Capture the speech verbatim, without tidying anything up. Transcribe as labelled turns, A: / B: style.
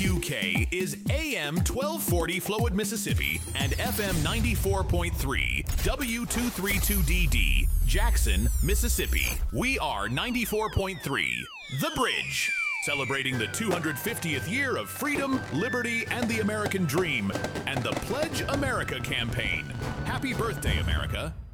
A: Q K is A M twelve forty Flowood, Mississippi, and F M ninety-four point three W two thirty-two D D Jackson, Mississippi. We are ninety-four point three The Bridge, celebrating the two hundred fiftieth year of freedom, liberty, and the American dream, and the Pledge America campaign. Happy birthday, America.